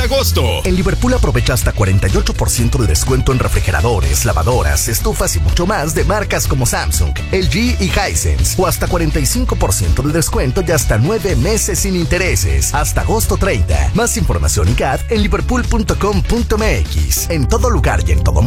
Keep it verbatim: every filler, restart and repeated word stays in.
agosto. En Liverpool aprovecha hasta cuarenta y ocho por ciento de descuento en refrigeradores, lavadoras, estufas y mucho más de marcas como Samsung, L G y Hisense. O hasta cuarenta y cinco por ciento de descuento y hasta nueve meses sin intereses. Hasta agosto treinta. Más información y C A D en liverpool punto com punto m x. En todo lugar y en todo momento.